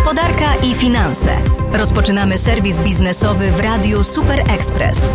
Gospodarka i finanse. Rozpoczynamy serwis biznesowy w Radiu Super Express.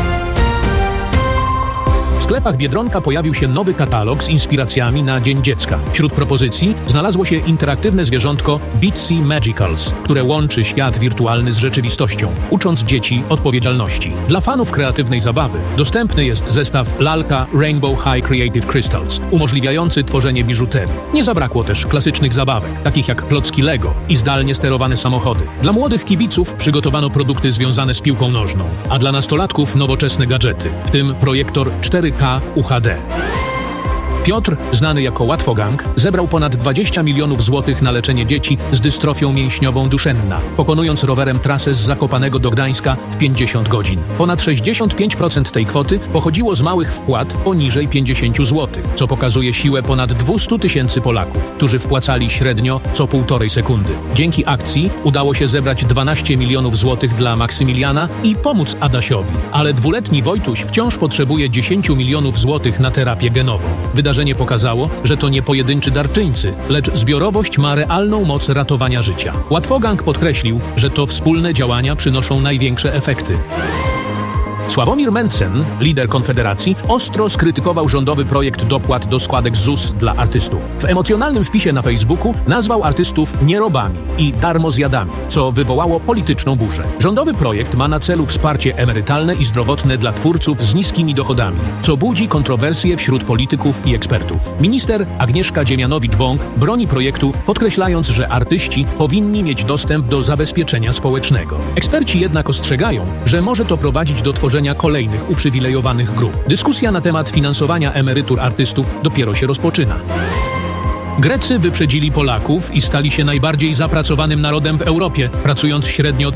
W sklepach Biedronka pojawił się nowy katalog z inspiracjami na Dzień Dziecka. Wśród propozycji znalazło się interaktywne zwierzątko Bitsy Magicals, które łączy świat wirtualny z rzeczywistością, ucząc dzieci odpowiedzialności. Dla fanów kreatywnej zabawy dostępny jest zestaw lalka Rainbow High Creative Crystals, umożliwiający tworzenie biżuterii. Nie zabrakło też klasycznych zabawek, takich jak klocki Lego i zdalnie sterowane samochody. Dla młodych kibiców przygotowano produkty związane z piłką nożną, a dla nastolatków nowoczesne gadżety, w tym projektor 4K UHD. Piotr, znany jako Łatwogang, zebrał ponad 20 milionów złotych na leczenie dzieci z dystrofią mięśniową Dušenna, pokonując rowerem trasę z Zakopanego do Gdańska w 50 godzin. Ponad 65% tej kwoty pochodziło z małych wpłat poniżej 50 zł, co pokazuje siłę ponad 200 tysięcy Polaków, którzy wpłacali średnio co 1,5 sekundy. Dzięki akcji udało się zebrać 12 milionów złotych dla Maksymiliana i pomóc Adasiowi, ale dwuletni Wojtuś wciąż potrzebuje 10 milionów złotych na terapię genową. Wydarzenie pokazało, że to nie pojedynczy darczyńcy, lecz zbiorowość ma realną moc ratowania życia. Łatwogang podkreślił, że to wspólne działania przynoszą największe efekty. Sławomir Mencen, lider Konfederacji, ostro skrytykował rządowy projekt dopłat do składek ZUS dla artystów. W emocjonalnym wpisie na Facebooku nazwał artystów nierobami i darmozjadami, co wywołało polityczną burzę. Rządowy projekt ma na celu wsparcie emerytalne i zdrowotne dla twórców z niskimi dochodami, co budzi kontrowersje wśród polityków i ekspertów. Minister Agnieszka Dziemianowicz-Bąk broni projektu, podkreślając, że artyści powinni mieć dostęp do zabezpieczenia społecznego. Eksperci jednak ostrzegają, że może to prowadzić do tworzenia kolejnych uprzywilejowanych grup. Dyskusja na temat finansowania emerytur artystów dopiero się rozpoczyna. Grecy wyprzedzili Polaków i stali się najbardziej zapracowanym narodem w Europie, pracując średnio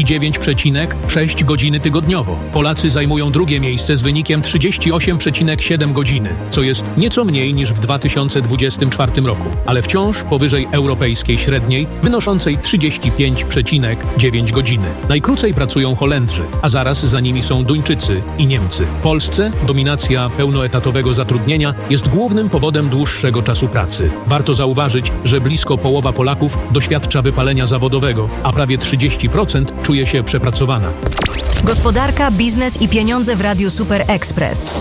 39,6 godziny tygodniowo. Polacy zajmują drugie miejsce z wynikiem 38,7 godziny, co jest nieco mniej niż w 2024 roku, ale wciąż powyżej europejskiej średniej, wynoszącej 35,9 godziny. Najkrócej pracują Holendrzy, a zaraz za nimi są Duńczycy i Niemcy. W Polsce dominacja pełnoetatowego zatrudnienia jest głównym powodem dłuższego czasu pracy. Warto zauważyć, że blisko połowa Polaków doświadcza wypalenia zawodowego, a prawie 30% czuje się przepracowana. Gospodarka, biznes i pieniądze w Radiu Super Express.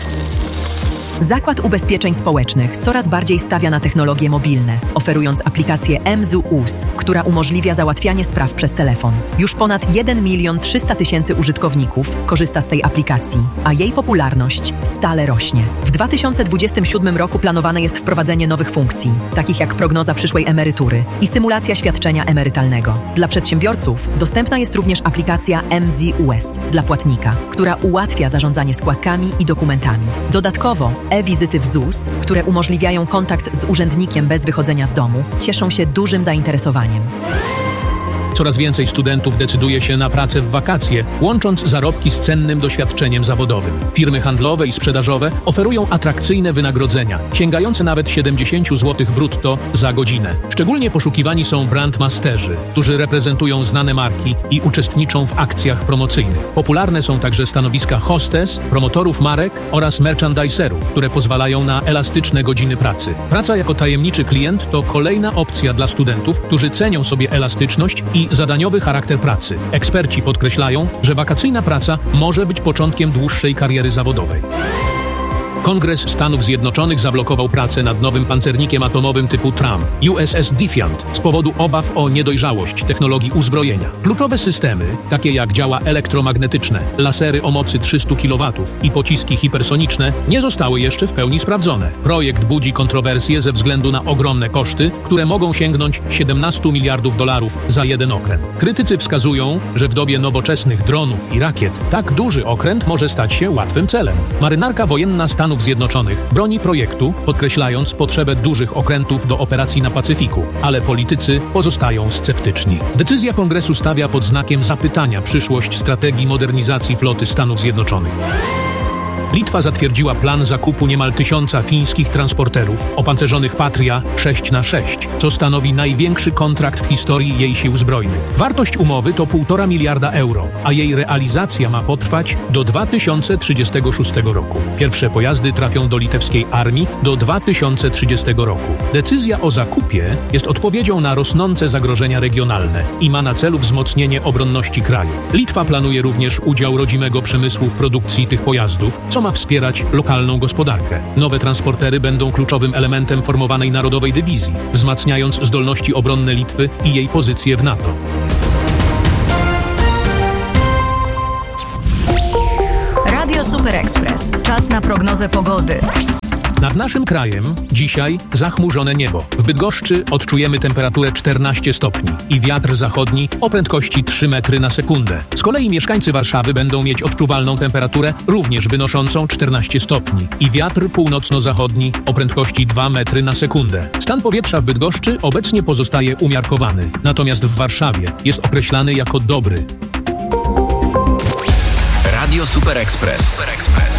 Zakład Ubezpieczeń Społecznych coraz bardziej stawia na technologie mobilne, oferując aplikację mZUS, która umożliwia załatwianie spraw przez telefon. Już ponad 1 300 000 użytkowników korzysta z tej aplikacji, a jej popularność stale rośnie. W 2027 roku planowane jest wprowadzenie nowych funkcji, takich jak prognoza przyszłej emerytury i symulacja świadczenia emerytalnego. Dla przedsiębiorców dostępna jest również aplikacja mZUS dla płatnika, która ułatwia zarządzanie składkami i dokumentami. Dodatkowo e-wizyty w ZUS, które umożliwiają kontakt z urzędnikiem bez wychodzenia z domu, cieszą się dużym zainteresowaniem. Coraz więcej studentów decyduje się na pracę w wakacje, łącząc zarobki z cennym doświadczeniem zawodowym. Firmy handlowe i sprzedażowe oferują atrakcyjne wynagrodzenia, sięgające nawet 70 zł brutto za godzinę. Szczególnie poszukiwani są brandmasterzy, którzy reprezentują znane marki i uczestniczą w akcjach promocyjnych. Popularne są także stanowiska hostes, promotorów marek oraz merchandiserów, które pozwalają na elastyczne godziny pracy. Praca jako tajemniczy klient to kolejna opcja dla studentów, którzy cenią sobie elastyczność i zadaniowy charakter pracy. Eksperci podkreślają, że wakacyjna praca może być początkiem dłuższej kariery zawodowej. Kongres Stanów Zjednoczonych zablokował pracę nad nowym pancernikiem atomowym typu Trump, USS Defiant, z powodu obaw o niedojrzałość technologii uzbrojenia. Kluczowe systemy, takie jak działa elektromagnetyczne, lasery o mocy 300 kW i pociski hipersoniczne, nie zostały jeszcze w pełni sprawdzone. Projekt budzi kontrowersje ze względu na ogromne koszty, które mogą sięgnąć $17 miliardów za jeden okręt. Krytycy wskazują, że w dobie nowoczesnych dronów i rakiet tak duży okręt może stać się łatwym celem. Marynarka wojenna Stanów Zjednoczonych broni projektu, podkreślając potrzebę dużych okrętów do operacji na Pacyfiku, ale politycy pozostają sceptyczni. Decyzja Kongresu stawia pod znakiem zapytania przyszłość strategii modernizacji floty Stanów Zjednoczonych. Litwa zatwierdziła plan zakupu niemal 1000 fińskich transporterów opancerzonych Patria 6x6, co stanowi największy kontrakt w historii jej sił zbrojnych. Wartość umowy to 1,5 miliarda euro, a jej realizacja ma potrwać do 2036 roku. Pierwsze pojazdy trafią do litewskiej armii do 2030 roku. Decyzja o zakupie jest odpowiedzią na rosnące zagrożenia regionalne i ma na celu wzmocnienie obronności kraju. Litwa planuje również udział rodzimego przemysłu w produkcji tych pojazdów, co ma wspierać lokalną gospodarkę. Nowe transportery będą kluczowym elementem formowanej narodowej dywizji, wzmacniając zdolności obronne Litwy i jej pozycję w NATO. Radio Super Express. Czas na prognozę pogody. Nad naszym krajem dzisiaj zachmurzone niebo. W Bydgoszczy odczujemy temperaturę 14 stopni i wiatr zachodni o prędkości 3 metry na sekundę. Z kolei mieszkańcy Warszawy będą mieć odczuwalną temperaturę również wynoszącą 14 stopni i wiatr północno-zachodni o prędkości 2 metry na sekundę. Stan powietrza w Bydgoszczy obecnie pozostaje umiarkowany, natomiast w Warszawie jest określany jako dobry. Radio Super Express.